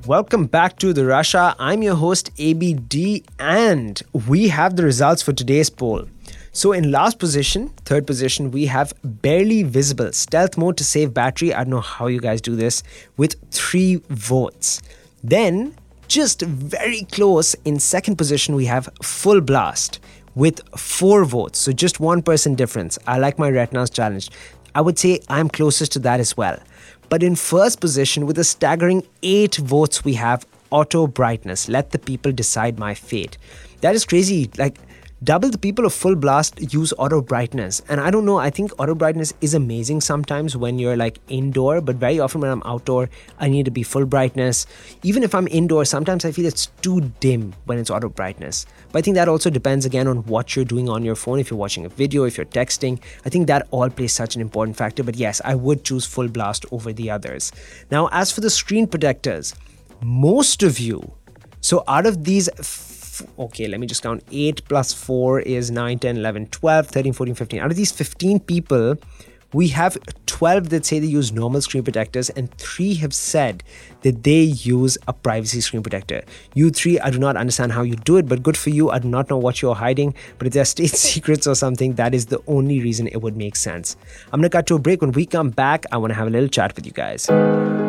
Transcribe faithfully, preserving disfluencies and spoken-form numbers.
Welcome back to The Russia. I'm your host A B D and we have the results for today's poll. So in last position, third position, we have barely visible, stealth mode to save battery. I don't know how you guys do this, with three votes. Then just very close in second position, we have full blast with four votes. So just one person difference. I like my retinas challenge. I would say I'm closest to that as well. But in first position with a staggering eight votes, we have auto brightness. Let the people decide my fate. That is crazy. Like double the people of full blast use auto brightness. And I don't know, I think auto brightness is amazing sometimes when you're like indoor, but very often when I'm outdoor, I need to be full brightness. Even if I'm indoor, sometimes I feel it's too dim when it's auto brightness. But I think that also depends again on what you're doing on your phone. If you're watching a video, if you're texting, I think that all plays such an important factor. But yes, I would choose full blast over the others. Now, as for the screen protectors, most of you, so out of these okay, let me just count. eight plus four is nine, ten, eleven, twelve, thirteen, fourteen, fifteen. Out of these fifteen people, we have twelve that say they use normal screen protectors and three have said that they use a privacy screen protector. You three, I do not understand how you do it, but good for you. I do not know what you're hiding, but if they're state secrets or something, that is the only reason it would make sense. I'm going to cut to a break. When we come back, I want to have a little chat with you guys.